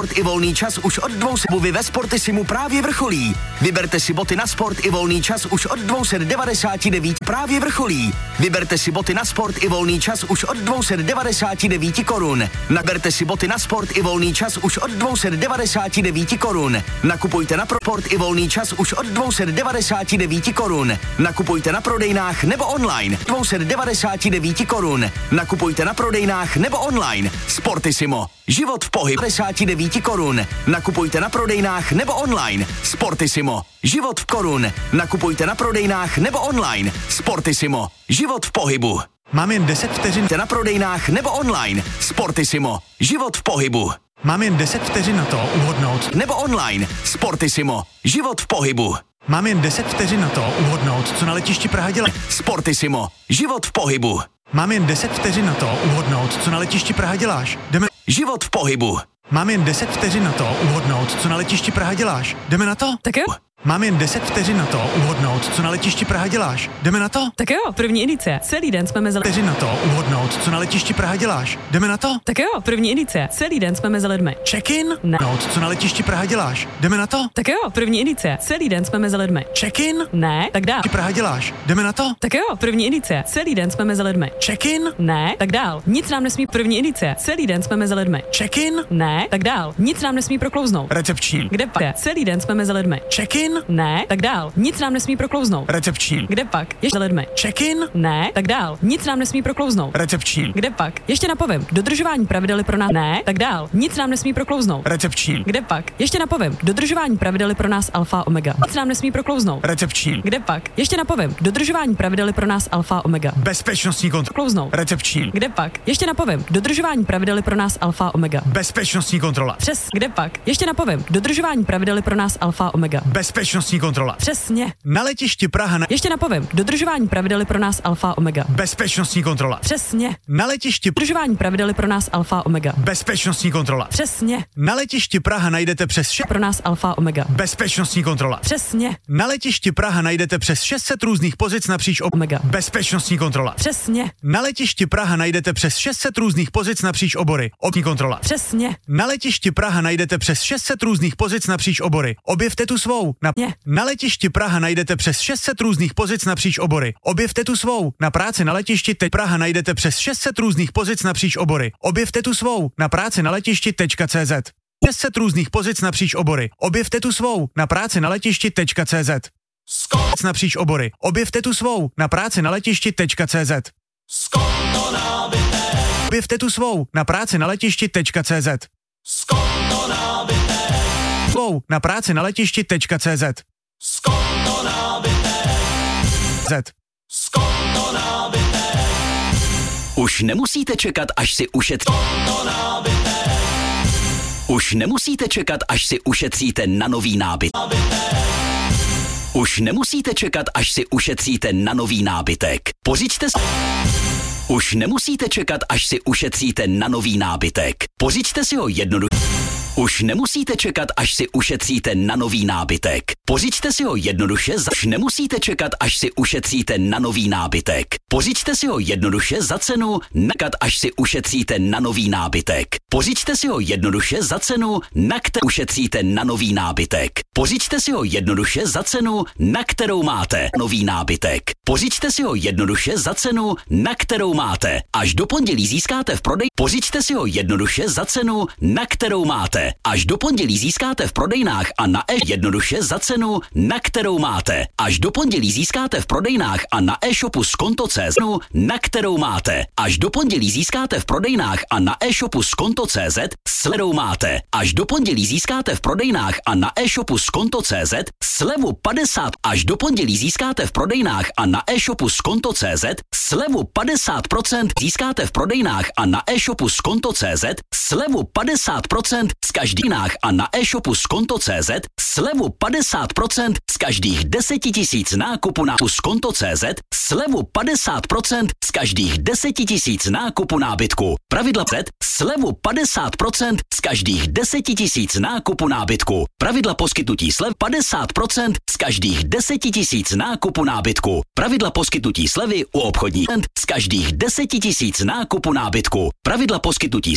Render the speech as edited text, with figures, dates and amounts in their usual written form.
sport i volný čas už od 200 ve Sportisimu právě vrcholí. Vyberte si boty na sport i volný čas už od 299 právě vrcholí. Vyberte si boty na sport i volný čas už od 299 korun. Naberte si boty na sport i volný čas už od 299 korun. Nakupujte na sport i volný čas už od 299 korun. Nakupujte na prodejnách nebo online 299 korun. Nakupujte na prodejnách nebo online. Sportissimo. Život v pohybu 59 korun. Nakupujte na prodejnách nebo online. Sportissimo. Život v korun. Nakupujte na prodejnách nebo online. Sportissimo. Život v pohybu. Mám jen 10 vteřin na prodejnách nebo online. Sportissimo. Život v pohybu. Mám jen 10 vteřin na to uhodnout. Nebo online. Sportissimo. Život v pohybu. Mám jen 10 vteřin na to uhodnout, co na letišti Praha dělá. Sportissimo. Život v pohybu. Mám jen 10 vteřin na to uhodnout, co na letišti Praha děláš. Jdeme. Život v pohybu. Mám jen 10 vteřin na to uhodnout, co na letišti Praha děláš. Jdeme na to? Tak jo. Mám jen 10 vteřin na to uhodnout, co na letišti Praha děláš. Jdeme na to? Tak jo, první indicie. Celý den jsme mezi vteřin na to uhodnout, co na letišti Praha děláš. Jdeme na to? Tak jo, první indicie. Celý den jsme mezi lidmi. Check-in? Ne. Co na letišti Praha děláš. Jdeme na to? Tak jo, první indicie. Celý den jsme mezi lidmi. Check-in? Ne, tak dál. Praha děláš. Jdeme na to? Tak jo, první indicie. Celý den jsme mezi lidmi. Check-in? Ne, tak dál. Nic nám nesmí první indicie. Celý den jsme mezi lidmi. Check-in? Ne, tak dál. Nic nám nesmí proklouznout. Recepční. Kde pak? Celý den jsme mezi lidmi. Check-in? Ne, tak dál. Nic nám nesmí proklouznout. Recepční. Kde pak? Ještě lidmi. Check-in? Ne, tak dál. Nic nám nesmí proklouznout. Recepční. Kde pak? Ještě napovím. Dodržování pravidel je pro nás. Ne, tak dál. Nic nám nesmí proklouznout. Recepční. Kde pak? Ještě napovím. Dodržování pravidel je pro nás alfa omega. Nic nám nesmí proklouznout. Recepční. Kde pak? Ještě napovím. Dodržování pravidel je pro nás alfa omega. Bezpečnostní kontrola. Klouznout. Recepční. Kde pak? Ještě napovím. Dodržování pravidel je pro nás alfa omega. Bezpečnostní kontrola. Přes. Kde pak? Ještě napovím. Dodržování pravidel je pro nás alfa omega. Bezpečnostní kontrola. Přesně. Na letišti Praha na... Ještě napovím. Dodržování pravidel je pro nás alfa omega. Bezpečnostní kontrola. Přesně. Na letišti... Dodržování pravidel je pro nás alfa omega. Bezpečnostní kontrola. Přesně. Na letišti Praha najdete přes Pro nás alfa omega. Bezpečnostní kontrola. Přesně. Na letišti Praha najdete přes 600 různých pozic napříč Omega. Bezpečnostní kontrola. Přesně. Na letišti Praha najdete přes 600 různých pozic napříč obory. Obní kontrola. Přesně. Na letišti Praha najdete přes 600 různých pozic napříč obory. Objevte tu svou. Na letišti Praha najdete přes 600 různých pozic napříč obory. Objevte tu svou. Na práci na letišti teď Praha najdete přes 600 různých pozic napříč obory. Objevte tu svou. Na práci na letišti.cz 600 různých pozic napříč obory. Objevte tu svou. Na práci na letišti.cz napříč obory. Objevte tu svou. Na práci na letišti.cz Objevte tu svou. Na práci na letišti.cz svou. Na práci na letišti.cz Už nemusíte čekat, až si Už nemusíte čekat, až si ušetříte na nový nábytek. Už nemusíte čekat, až si ušetříte na nový nábytek. Pořiďte si... Už nemusíte čekat, až si ušetříte na nový nábytek. Pořiďte si ho jednoduše. Už nemusíte čekat, až si ušetříte na nový nábytek. Pořiďte si ho jednoduše za... Už nemusíte čekat, až si ušetříte na nový nábytek. Pořiďte si ho jednoduše za cenu nakat, až si ušetříte na nový nábytek. Pořiďte si ho jednoduše za cenu, na kterou ušetříte na nový nábytek. Pořiďte si ho jednoduše za cenu, na kterou máte nový nábytek. Pořiďte si ho jednoduše za cenu, na kterou máte. Až do pondělí získáte v prodej. Pořiďte si ho jednoduše za cenu, na kterou máte. Až do pondělí získáte v prodejnách a na jednoduše za cenu, na kterou máte. Až do pondělí získáte v prodejnách a na e-shopu Skonto.cz, na kterou máte. Až do pondělí získáte v prodejnách a na e-shopu Skonto.cz, slevou máte. Až do pondělí získáte v prodejnách a na e-shopu Skonto.cz, slevu 50. Až do pondělí získáte v prodejnách a na e-shopu Skonto.cz, slevu 50%. Získáte v prodejnách a na e-shopu Skonto.cz, slevu 50% z každých a na e-shopu Skonto.cz, slevu 50% z každých 10 000 nákupu na Skonto.cz, slevu 50% z každých 10 000 nákupu nábytku. Pravidla před slevu 50% z každých 10 000 nákupu nábytku. Pravidla poskytnutí slev 50% z každých 10 000 nákupu nábytku. Pravidla poskytnutí slevy u obchodní z každých 10 000 nákupu nábytku. Pravidla poskytnutí